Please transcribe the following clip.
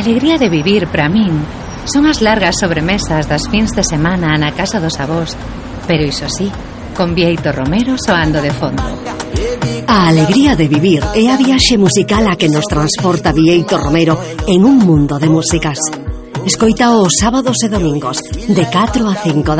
alegría de vivir para min son as largas sobremesas das fins de semana na casa dos avós, pero iso sí, con Bieito Romero soando de fondo. A alegría de vivir é a viaxe musical a que nos transporta Bieito Romero en un mundo de músicas. Escoita os sábados e domingos de 4 a 5 da